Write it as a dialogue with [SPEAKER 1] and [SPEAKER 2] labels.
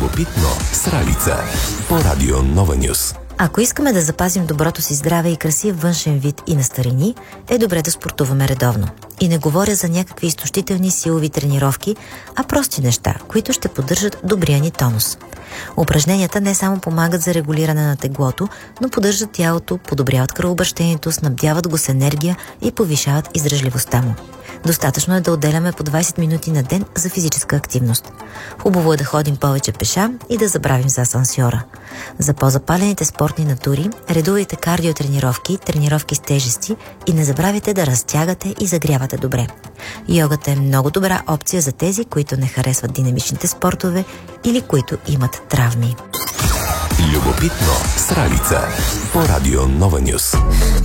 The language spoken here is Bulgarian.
[SPEAKER 1] Любопитно с Ралица по Радио Нова Нюс.
[SPEAKER 2] Ако искаме да запазим доброто си здраве и красив външен вид и на старини, е добре да спортуваме редовно. И не говоря за някакви изтощителни силови тренировки, а прости неща, които ще поддържат добрия ни тонус. Упражненията не само помагат за регулиране на теглото, но поддържат тялото, подобряват кръвообращението, снабдяват го с енергия и повишават издръжливостта му. Достатъчно е да отделяме по 20 минути на ден за физическа активност. Хубаво е да ходим повече пеша и да забравим за асансьора. За по-запалените спортни натури редувайте кардиотренировки, тренировки с тежести и не забравяйте да разтягате и загрявате добре. Йогата е много добра опция за тези, които не харесват динамичните спортове или които имат травми.
[SPEAKER 1] Любопитно с Ралица по Радио Нова Нюс.